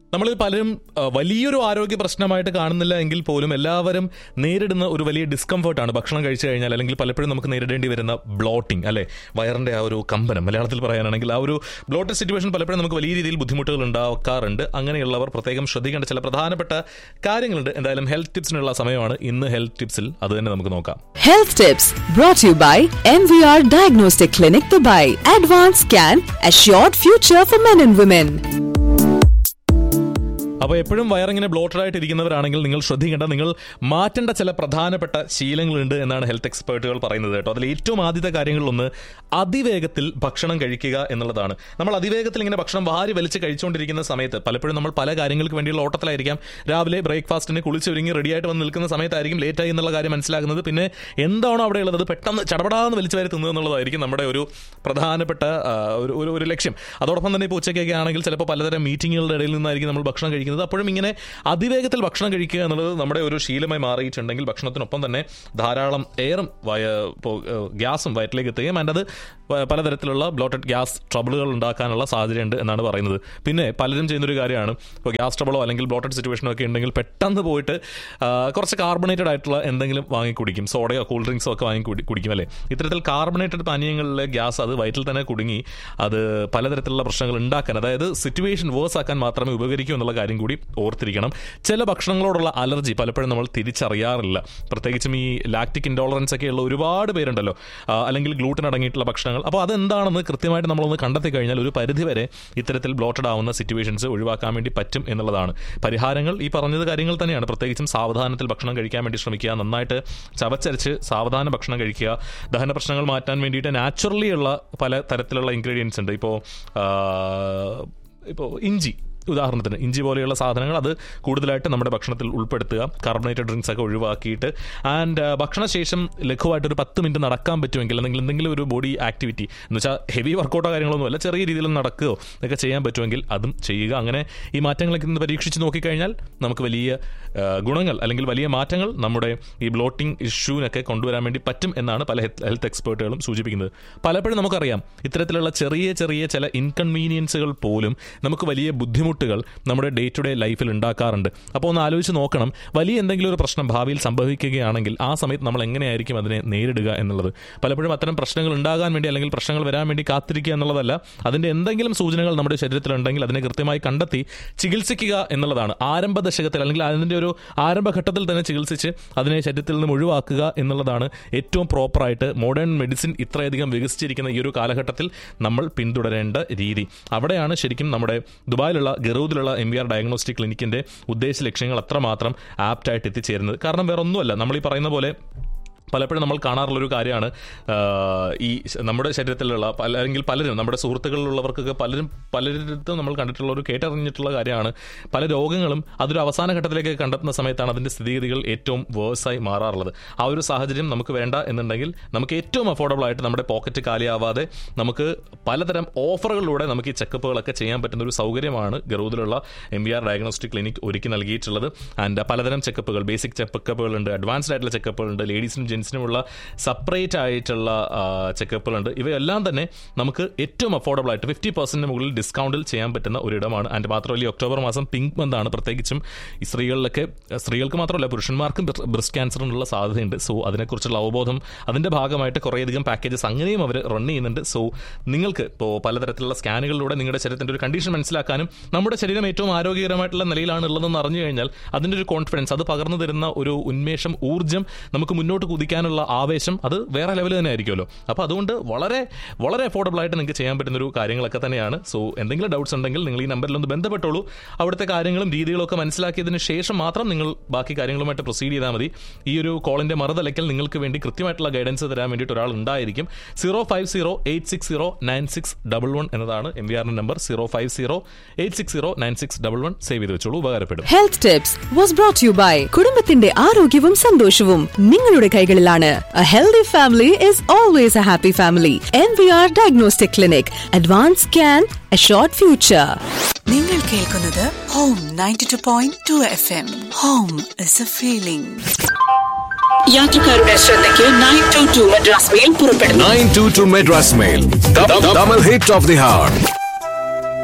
നമ്മളിൽ പലരും വലിയൊരു ആരോഗ്യ പ്രശ്നമായിട്ട് കാണുന്നില്ല എങ്കിൽ പോലും എല്ലാവരും നേരിടുന്ന ഒരു വലിയ ഡിസ്കംഫർട്ടാണ് ഭക്ഷണം കഴിച്ചു കഴിഞ്ഞാൽ, അല്ലെങ്കിൽ പലപ്പോഴും നമുക്ക് നേരിടേണ്ടി വരുന്ന ബ്ലോട്ടിംഗ്, അല്ലെ, വയറിന്റെ ആ ഒരു കമ്പനം. മലയാളത്തിൽ പറയാനാണെങ്കിൽ ആ ഒരു ബ്ലോട്ടഡ് സിറ്റുവേഷൻ പലപ്പോഴും നമുക്ക് വലിയ രീതിയിൽ ബുദ്ധിമുട്ടുകൾ ഉണ്ടാക്കാറുണ്ട്. അങ്ങനെയുള്ളവർ പ്രത്യേകം ശ്രദ്ധിക്കേണ്ട ചില പ്രധാനപ്പെട്ട കാര്യങ്ങളുണ്ട്. എന്തായാലും ഹെൽത്ത് ടിപ്സിനുള്ള സമയമാണ്. ഇന്ന് ഹെൽത്ത് ടിപ്സിൽ അത് തന്നെ നമുക്ക് നോക്കാം. Health tips brought to you by MVR Diagnostic Clinic, Dubai. Advanced Scan, Assured Future for Men and Women. അപ്പോൾ എപ്പോഴും വയറിങ്ങനെ ബ്ലോട്ടഡ് ആയിട്ട് ഇരിക്കുന്നവരാണെങ്കിൽ നിങ്ങൾ ശ്രദ്ധിക്കേണ്ട, നിങ്ങൾ മാറ്റേണ്ട ചില പ്രധാനപ്പെട്ട ശീലങ്ങളുണ്ട് എന്നാണ് ഹെൽത്ത് എക്സ്പേർട്ടുകൾ പറയുന്നത് കേട്ടോ. അതിൽ ഏറ്റവും ആദ്യത്തെ കാര്യങ്ങളിലൊന്ന് അതിവേഗത്തിൽ ഭക്ഷണം കഴിക്കുക എന്നുള്ളതാണ്. നമ്മൾ അതിവേഗത്തിൽ ഇങ്ങനെ ഭക്ഷണം വാരി വലിച്ച് കഴിച്ചുകൊണ്ടിരിക്കുന്ന സമയത്ത് പലപ്പോഴും നമ്മൾ പല കാര്യങ്ങൾക്ക് വേണ്ടിയുള്ള ഓട്ടത്തിലായിരിക്കാം. രാവിലെ ബ്രേക്ക്ഫാസ്റ്റിന് കുളിച്ചൊരുങ്ങി റെഡിയായിട്ട് വന്ന് നിൽക്കുന്ന സമയത്തായിരിക്കും ലേറ്റായി എന്നുള്ള കാര്യം മനസ്സിലാക്കുന്നത്. പിന്നെ എന്താണോ അവിടെ ഉള്ളത് പെട്ടെന്ന് ചടപടാന്ന് വലിച്ചു വാരി തിന്നുക എന്നുള്ളതായിരിക്കും നമ്മുടെ ഒരു പ്രധാനപ്പെട്ട ഒരു ലക്ഷ്യം. അതോടൊപ്പം തന്നെ ഇപ്പോൾ ഉച്ചയ്ക്കൊക്കെ ആണെങ്കിൽ ചിലപ്പോൾ പലതരം മീറ്റിങ്ങുകളുടെ ഇടയിൽ നിന്നായിരിക്കും നമ്മൾ ഭക്ഷണം കഴിക്കുന്നത്. അപ്പോഴും ഇങ്ങനെ അതിവേഗത്തിൽ ഭക്ഷണം കഴിക്കുക എന്നുള്ളത് നമ്മുടെ ഒരു ശീലമായി മാറിയിട്ടുണ്ടെങ്കിൽ ഭക്ഷണത്തിനൊപ്പം തന്നെ ധാരാളം എയറും ഗ്യാസും വയറ്റിലേക്ക് എത്തുകയും അത് പലതരത്തിലുള്ള ബ്ലോട്ടഡ് ഗ്യാസ് ട്രബിളുകൾ ഉണ്ടാക്കാനുള്ള സാധ്യതയുണ്ട് എന്നാണ് പറയുന്നത്. പിന്നെ പലരും ചെയ്യുന്നൊരു കാര്യമാണ്, ഇപ്പോൾ ഗ്യാസ് ട്രബിളോ അല്ലെങ്കിൽ ബ്ലോട്ടഡ് സിറ്റുവേഷനോ ഒക്കെ ഉണ്ടെങ്കിൽ പെട്ടെന്ന് പോയിട്ട് കുറച്ച് കാർബണേറ്റഡ് ആയിട്ടുള്ള എന്തെങ്കിലും വാങ്ങി കുടിക്കും. സോഡയോ കൂൾ ഡ്രിങ്ക്സോ ഒക്കെ വാങ്ങി കുടിക്കും, അല്ലേ. ഇത്തരത്തിൽ കാർബണേറ്റഡ് പാനീയങ്ങളിലെ ഗ്യാസ് അത് വയറ്റിൽ തന്നെ കുടുങ്ങി അത് പലതരത്തിലുള്ള പ്രശ്നങ്ങൾ ഉണ്ടാക്കാൻ, അതായത് സിറ്റുവേഷൻ വേഴ്സ് ആക്കാൻ മാത്രമേ ഉപകരിക്കൂ എന്നുള്ള കാര്യം കൂടി ഓർത്തിരിക്കണം. ചില ഭക്ഷണങ്ങളോടുള്ള അലർജി പലപ്പോഴും നമ്മൾ തിരിച്ചറിയാറില്ല. പ്രത്യേകിച്ചും ഈ ലാക്റ്റിക് ഇൻടോളറൻസ് ഒക്കെ ഉള്ള ഒരുപാട് പേരുണ്ടല്ലോ, അല്ലെങ്കിൽ ഗ്ലൂട്ടൻ അടങ്ങിയിട്ടുള്ള ഭക്ഷണങ്ങൾ. അപ്പോൾ അതെന്താണെന്ന് കൃത്യമായിട്ട് നമ്മളൊന്ന് കണ്ടെത്തി കഴിഞ്ഞാൽ ഒരു പരിധിവരെ ഇത്തരത്തിൽ ബ്ലോട്ടഡ് ആവുന്ന സിറ്റുവേഷൻസ് ഒഴിവാക്കാൻ വേണ്ടി പറ്റും എന്നുള്ളതാണ്. പരിഹാരങ്ങൾ ഈ പറഞ്ഞത് കാര്യങ്ങൾ തന്നെയാണ്. പ്രത്യേകിച്ചും സാവധാനത്തിൽ ഭക്ഷണം കഴിക്കാൻ വേണ്ടി ശ്രമിക്കുക, നന്നായിട്ട് ചവച്ചരച്ച് സാവധാനം ഭക്ഷണം കഴിക്കുക. ദഹന പ്രശ്നങ്ങൾ മാറ്റാൻ വേണ്ടിയിട്ട് നാച്ചുറലി ഉള്ള പല തരത്തിലുള്ള ഇൻഗ്രീഡിയൻസ് ഉണ്ട്. ഇപ്പോൾ ഇഞ്ചി, ഉദാഹരണത്തിന് ഇഞ്ചി പോലെയുള്ള സാധനങ്ങൾ അത് കൂടുതലായിട്ട് നമ്മുടെ ഭക്ഷണത്തിൽ ഉൾപ്പെടുത്തുക. കാർബണേറ്റഡ് ഡ്രിങ്ക്സ് ഒക്കെ ഒഴിവാക്കിയിട്ട് ഭക്ഷണശേഷം ലഘുവായിട്ടൊരു 10 മിനിറ്റ് നടക്കാൻ പറ്റുമെങ്കിൽ, അല്ലെങ്കിൽ എന്തെങ്കിലും ഒരു ബോഡി ആക്ടിവിറ്റി എന്ന് വെച്ചാൽ ഹെവി വർക്കൗട്ടോ കാര്യങ്ങളൊന്നുമല്ല, ചെറിയ രീതിയിൽ നടക്കുകയോ ഒക്കെ ചെയ്യാൻ പറ്റുമെങ്കിൽ അതും ചെയ്യുക. അങ്ങനെ ഈ മാറ്റങ്ങളൊക്കെ ഇന്ന് പരീക്ഷിച്ച് നോക്കിക്കഴിഞ്ഞാൽ നമുക്ക് വലിയ ഗുണങ്ങൾ അല്ലെങ്കിൽ വലിയ മാറ്റങ്ങൾ നമ്മുടെ ഈ ബ്ലോട്ടിംഗ് ഇഷ്യൂവിനൊക്കെ കൊണ്ടുവരാൻ വേണ്ടി പറ്റും എന്നാണ് പല ഹെൽത്ത് എക്സ്പേർട്ടുകളും സൂചിപ്പിക്കുന്നത്. പലപ്പോഴും നമുക്കറിയാം ഇത്തരത്തിലുള്ള ചെറിയ ചെറിയ ചില ഇൻകൺവീനിയൻസുകൾ പോലും നമുക്ക് വലിയ ബുദ്ധിമുട്ടുകൾ നമ്മുടെ ഡേ ടു ഡേ ലൈഫിൽ ഉണ്ടാക്കാറുണ്ട്. അപ്പോൾ ഒന്ന് ആലോചിച്ച് നോക്കണം, വലിയ എന്തെങ്കിലും ഒരു പ്രശ്നം ഭാവിയിൽ സംഭവിക്കുകയാണെങ്കിൽ ആ സമയത്ത് നമ്മൾ എങ്ങനെയായിരിക്കും അതിനെ നേരിടുക എന്നുള്ളത്. പലപ്പോഴും അത്തരം പ്രശ്നങ്ങൾ ഉണ്ടാകാൻ വേണ്ടി അല്ലെങ്കിൽ പ്രശ്നങ്ങൾ വരാൻ വേണ്ടി കാത്തിരിക്കുക എന്നുള്ളതല്ല, അതിൻ്റെ എന്തെങ്കിലും സൂചനകൾ നമ്മുടെ ശരീരത്തിലുണ്ടെങ്കിൽ അതിനെ കൃത്യമായി കണ്ടെത്തി ചികിത്സിക്കുക എന്നുള്ളതാണ്. ആരംഭ ദശകത്തിൽ അല്ലെങ്കിൽ അതിൻ്റെ ഒരു ആരംഭഘട്ടത്തിൽ തന്നെ ചികിത്സിച്ച് അതിനെ ശരീരത്തിൽ നിന്നും ഒഴിവാക്കുക എന്നുള്ളതാണ് ഏറ്റവും പ്രോപ്പറായിട്ട് മോഡേൺ മെഡിസിൻ ഇത്രയധികം വികസിച്ചിരിക്കുന്ന ഈ ഒരു കാലഘട്ടത്തിൽ നമ്മൾ പിന്തുടരേണ്ട രീതി. അവിടെയാണ് ശരിക്കും നമ്മുടെ ദുബായിലുള്ള ഗറൂദിലുള്ള MVR ഡയഗ്നോസ്റ്റിക് ക്ലിനിക്കിന്റെ ഉദ്ദേശ ലക്ഷ്യങ്ങൾ അത്രമാത്രം ആപ്റ്റായിട്ട് എത്തിച്ചേരുന്നത്. കാരണം വേറെ ഒന്നുമല്ല, നമ്മൾ ഈ പറയുന്ന പോലെ പലപ്പോഴും നമ്മൾ കാണാറുള്ളൊരു കാര്യമാണ്, ഈ നമ്മുടെ ശരീരത്തിലുള്ള അല്ലെങ്കിൽ പലരും നമ്മുടെ സുഹൃത്തുക്കളിലുള്ളവർക്കൊക്കെ പലരിടത്തും നമ്മൾ കണ്ടിട്ടുള്ള ഒരു കേട്ടറിഞ്ഞിട്ടുള്ള കാര്യമാണ്, പല രോഗങ്ങളും അതൊരു അവസാന ഘട്ടത്തിലേക്ക് കണ്ടെത്തുന്ന സമയത്താണ് അതിൻ്റെ സ്ഥിതിഗതികൾ ഏറ്റവും വേഴ്സായി മാറാറുള്ളത്. ആ ഒരു സാഹചര്യം നമുക്ക് വേണ്ട എന്നുണ്ടെങ്കിൽ നമുക്ക് ഏറ്റവും അഫോർഡബിൾ ആയിട്ട് നമ്മുടെ പോക്കറ്റ് കാലിയാവാതെ നമുക്ക് പലതരം ഓഫറുകളിലൂടെ നമുക്ക് ഈ ചെക്കപ്പുകളൊക്കെ ചെയ്യാൻ പറ്റുന്ന ഒരു സൗകര്യമാണ് ഗറൂദിലുള്ള MVR ഡയഗ്നോസ്റ്റിക് ക്ലിനിക് ഒരുക്കി നൽകിയിട്ടുള്ളത്. ആൻഡ് പലതരം ചെക്കപ്പുകൾ, ബേസിക് ചെക്കപ്പുകളുണ്ട്, അഡ്വാൻസ്ഡ് ആയിട്ടുള്ള ചെക്കപ്പുകളുണ്ട്, ലേഡീസിനും ജെൻസിനുമുള്ള സെപ്പറേറ്റ് ആയിട്ടുള്ള ചെക്കപ്പുകളുണ്ട്. ഇവയെല്ലാം തന്നെ നമുക്ക് ഏറ്റവും അഫോർഡബിൾ ആയിട്ട് 50% മുകളിൽ ഡിസ്കൗണ്ടിൽ ചെയ്യാൻ പറ്റുന്ന ഒരിടമാണ്. ആൻഡ് മാത്രമല്ല ഈ ഒക്ടോബർ മാസം പിങ്ക് മന്ത് ആണ്. പ്രത്യേകിച്ചും ഈ സ്ത്രീകൾക്ക് മാത്രമല്ല പുരുഷന്മാർക്കും ബ്രസ്റ്റ് ക്യാൻസറിനുള്ള സാധ്യതയുണ്ട്. സോ അതിനെക്കുറിച്ചുള്ള അവബോധം, അതിൻ്റെ ഭാഗമായിട്ട് കുറേയധികം പാക്കേജസ് അങ്ങനെയും അവർ റൺ ചെയ്യുന്നുണ്ട്. സോ നിങ്ങൾക്ക് ഇപ്പോൾ പലതരത്തിലുള്ള സ്കാനുകളിലൂടെ നിങ്ങളുടെ ശരീരത്തിൻ്റെ ഒരു കണ്ടീഷൻ മനസ്സിലാക്കാനും നമ്മുടെ ശരീരം ഏറ്റവും ആരോഗ്യകരമായിട്ടുള്ള നിലയിലാണ് ഉള്ളതെന്ന് അറിഞ്ഞു കഴിഞ്ഞാൽ അതിൻ്റെ ഒരു കോൺഫിഡൻസ്, അത് പകർന്നു തരുന്ന ഒരു ഉന്മേഷം, ഊർജ്ജം, നമുക്ക് മുന്നോട്ട് കുതിക്കാനുള്ള ആവേശം, അത് വേറെ ലെവൽ തന്നെ ആയിരിക്കുമല്ലോ. അപ്പോൾ അതുകൊണ്ട് വളരെ വളരെ അഫോർഡബിൾ ആയിട്ട് നിങ്ങൾക്ക് ചെയ്യാൻ പറ്റുന്നൊരു കാര്യങ്ങളൊക്കെ തന്നെയാണ്. സോ എന്തെങ്കിലും ഡൗട്ട്സ് ഉണ്ടെങ്കിൽ നിങ്ങൾ ഈ നമ്പറിലൊന്ന് ബന്ധപ്പെട്ടോളൂ. അവിടുത്തെ കാര്യങ്ങളും രീതികളും ഒക്കെ മനസ്സിലാക്കിയതിന് ശേഷം മാത്രം നിങ്ങൾ ബാക്കി കാര്യങ്ങളുമായിട്ട് പ്രൊസീഡ് ചെയ്താൽ മതി. ഈ ഒരു കോളിൻ്റെ മറുതലയ്ക്കൽ നിങ്ങൾക്ക് വേണ്ടി കൃത്യമായിട്ടുള്ള ഗൈഡൻസ് തരാൻ വേണ്ടിയിട്ട് ഒരാൾ ഉണ്ടായിരിക്കും. 050-860-9611 എന്നതാണ് MVRന്റെ നമ്പർ. 050-860-9611 സേവ് ചെയ്ത് വെച്ചോളൂ, ഉപകാരപ്പെടും. Health tips was brought to you by കുടുംബത്തിന്റെ ആരോഗ്യവും സന്തോഷവും നിങ്ങളുടെ കൈകളിലാണ്. A healthy family is always a happy family. MVR Diagnostic Clinic. Advanced Scan, Assured Future. നിങ്ങൾ കേൾക്കുന്നത് home 92.2 FM. Home is a feeling. യാത്രക്കാരുടെ ശ്രദ്ധയ്ക്ക് 922 മദ്രാസ് മെയിൽ പുറപ്പെടുന്നു. 922 Madras mail, double hit of the heart.